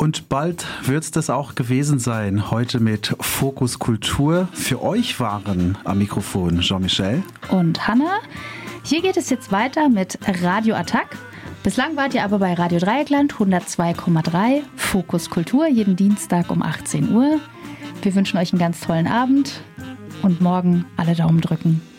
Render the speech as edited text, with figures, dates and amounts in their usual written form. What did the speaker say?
Und bald wird es das auch gewesen sein. Heute mit Fokus Kultur. Für euch waren am Mikrofon Jean-Michel und Hanna. Hier geht es jetzt weiter mit Radio Attack. Bislang wart ihr aber bei Radio Dreieckland 102,3 Fokus Kultur, jeden Dienstag um 18 Uhr. Wir wünschen euch einen ganz tollen Abend und morgen alle Daumen drücken.